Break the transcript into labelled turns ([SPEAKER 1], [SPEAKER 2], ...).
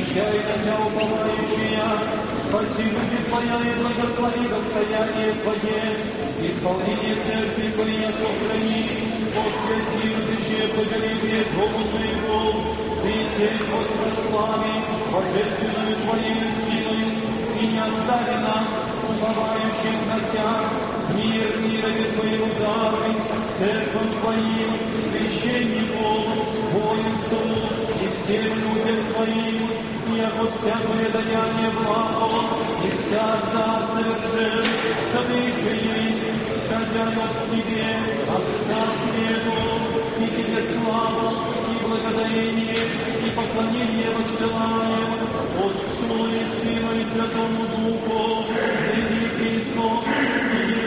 [SPEAKER 1] Прощай на Тебя уповающая, спаси люди Твоя и благослови достояние Твое, исполнение церкви Твоей сохрани, посвяти любящие погоревые Дому Твоего, и Тень воспрослави божественную Твою силою, и не остави нас, уповающих на Тебя, мир мирове Твоего дары, церковь Твоим, священником, воинству и всем людям Твоим, яко всякое даяние благо, и всегда совершен, содыжие, исходя от Тебе, Отца свету, и Тебе слава, и благодарение, и поклонение воссылаем, Отцу и Сыну и Святому Духу, ныне и присно, и